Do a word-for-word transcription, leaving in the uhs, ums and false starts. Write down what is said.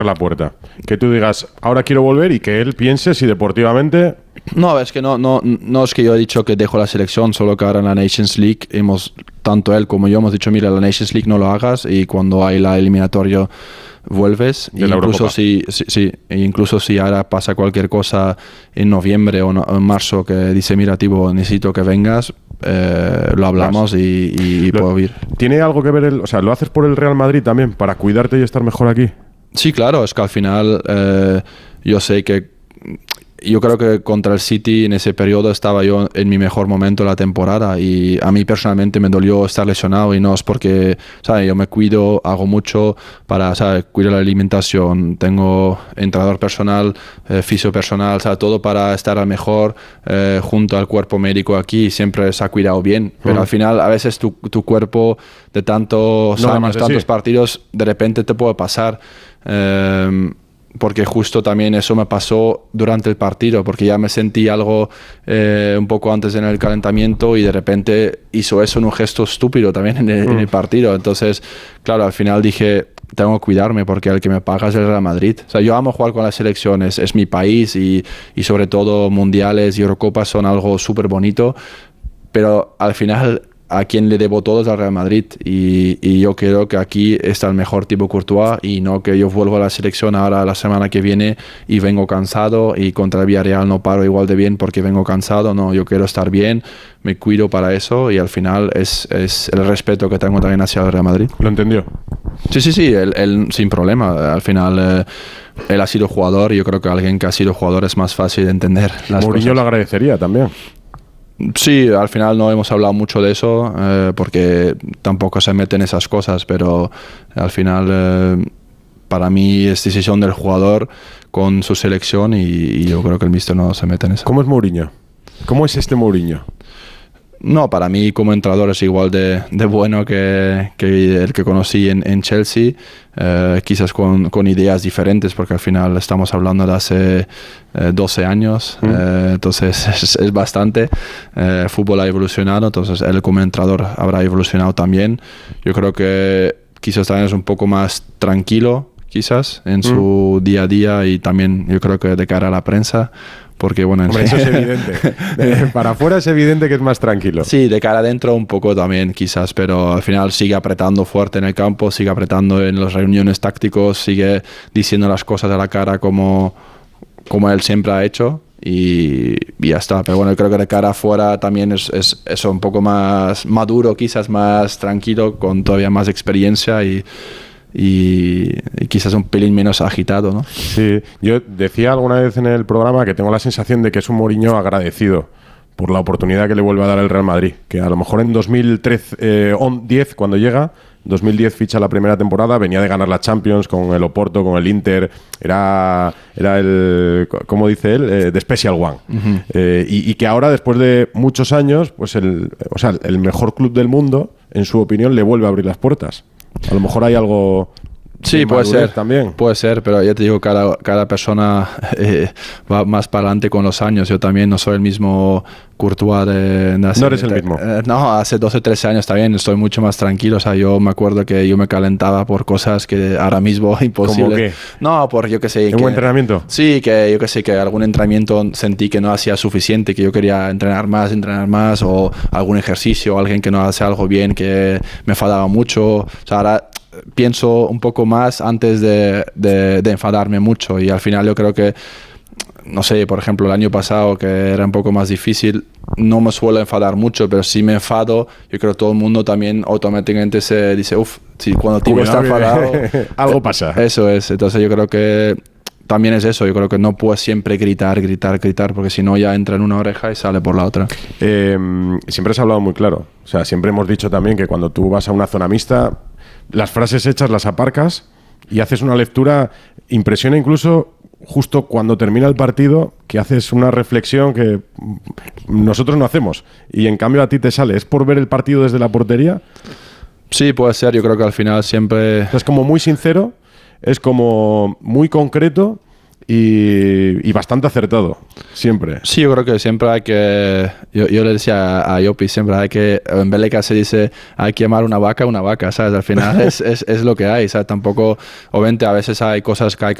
la puerta. Que tú digas, ahora quiero volver y que él piense si deportivamente... No, es que no, no, no es que yo he dicho que dejo la selección, solo que ahora en la Nations League hemos, tanto él como yo hemos dicho, mira, la Nations League no lo hagas y cuando hay la eliminatoria vuelves. De la incluso si, si, sí, incluso si ahora pasa cualquier cosa en noviembre o, no, o en marzo que dice, mira, Tibo, necesito que vengas, eh, lo hablamos y, y, y lo, puedo ir. ¿Tiene algo que ver, el, o sea, lo haces por el Real Madrid también, para cuidarte y estar mejor aquí? Sí, claro, es que al final eh, yo sé que yo creo que contra el City en ese periodo estaba yo en mi mejor momento de la temporada y a mí personalmente me dolió estar lesionado y no es porque, ¿sabes? Yo me cuido, hago mucho para, ¿sabes? Cuidar la alimentación, tengo entrenador personal, eh, fisio personal, ¿sabes? Todo para estar al mejor eh, junto al cuerpo médico aquí, siempre se ha cuidado bien, pero mm. al final a veces tu, tu cuerpo de tantos no, años, tantos sí. partidos, de repente te puede pasar. Eh, porque justo también eso me pasó durante el partido, porque ya me sentí algo eh, un poco antes en el calentamiento y de repente hizo eso en un gesto estúpido también en el, mm. en el partido. Entonces, claro, al final dije, tengo que cuidarme porque el que me paga es el Real Madrid. O sea, yo amo jugar con las selecciones, es mi país y, y sobre todo mundiales y Eurocopas son algo súper bonito, pero al final... a quien le debo todo es al Real Madrid y, y yo creo que aquí está el mejor tipo Courtois y no que yo vuelvo a la selección ahora la semana que viene y vengo cansado y contra el Villarreal no paro igual de bien porque vengo cansado. No, yo quiero estar bien, me cuido para eso y al final es, es el respeto que tengo también hacia el Real Madrid. ¿Lo entendió? Sí, sí, sí, él, él sin problema. Al final eh, él ha sido jugador y yo creo que alguien que ha sido jugador es más fácil de entender las Mourinho cosas. lo agradecería también. Sí, al final no hemos hablado mucho de eso eh, porque tampoco se meten esas cosas, pero al final eh, para mí es decisión del jugador con su selección y, y yo creo que el míster no se mete en eso. ¿Cómo es Mourinho? ¿Cómo es este Mourinho? No, para mí como entrenador es igual de, de bueno que, que el que conocí en, en Chelsea, eh, quizás con, con ideas diferentes porque al final estamos hablando de hace eh, doce años, mm. eh, entonces es, es bastante. Eh, el fútbol ha evolucionado, entonces él como entrenador habrá evolucionado también. Yo creo que quizás también es un poco más tranquilo, quizás, en mm. su día a día y también yo creo que de cara a la prensa. Porque, bueno, Hombre, eso es evidente. De, para afuera es evidente que es más tranquilo. Sí, de cara adentro un poco también, quizás, pero al final sigue apretando fuerte en el campo, sigue apretando en las reuniones tácticos, sigue diciendo las cosas a la cara como, como él siempre ha hecho y, y ya está. Pero bueno, yo creo que de cara afuera también es, es, es un poco más maduro, quizás más tranquilo, con todavía más experiencia y... Y, y quizás un pelín menos agitado, ¿no? Sí, yo decía alguna vez en el programa que tengo la sensación de que es un Mourinho agradecido por la oportunidad que le vuelve a dar el Real Madrid, que a lo mejor en dos mil diez, cuando llega, dos mil diez ficha la primera temporada, venía de ganar la Champions con el Oporto, con el Inter, era, era el, ¿cómo dice él? Eh, The Special One. Uh-huh. eh, y, y que ahora, después de muchos años, pues el, o sea, el mejor club del mundo, en su opinión, le vuelve a abrir las puertas. A lo mejor hay algo... Sí, puede ser, también. puede ser, pero ya te digo, cada, cada persona eh, va más para adelante con los años. Yo también no soy el mismo Courtois de... de hace, no eres el de, mismo. Eh, no, hace doce o trece años también estoy mucho más tranquilo. O sea, yo me acuerdo que yo me calentaba por cosas que ahora mismo imposible. ¿Cómo qué? No, por yo qué sé... ¿En que, un entrenamiento? Sí, que yo qué sé, que algún entrenamiento sentí que no hacía suficiente, que yo quería entrenar más, entrenar más, o algún ejercicio, alguien que no hace algo bien, que me enfadaba mucho. O sea, ahora... pienso un poco más antes de, de, de enfadarme mucho y al final yo creo que, no sé, por ejemplo el año pasado que era un poco más difícil, no me suelo enfadar mucho, pero si me enfado, yo creo que todo el mundo también automáticamente se dice, uff, si cuando el tipo está enfadado... algo pasa. Eso es, entonces yo creo que también es eso, yo creo que no puedes siempre gritar, gritar, gritar, porque si no ya entra en una oreja y sale por la otra. Eh, siempre has hablado muy claro, o sea, siempre hemos dicho también que cuando tú vas a una zona mixta, las frases hechas las aparcas y haces una lectura, impresiona incluso justo cuando termina el partido, que haces una reflexión que nosotros no hacemos y en cambio a ti te sale. ¿Es por ver el partido desde la portería? Sí, puede ser, yo creo que al final siempre... Es como muy sincero, es como muy concreto y, y bastante acertado, siempre. Sí, yo creo que siempre hay que... Yo, yo le decía a Yopi, siempre hay que... En Bélgica se dice, hay que llamar una vaca una vaca, ¿sabes? Al final es, es, es lo que hay, ¿sabes? Tampoco... Obviamente a veces hay cosas que hay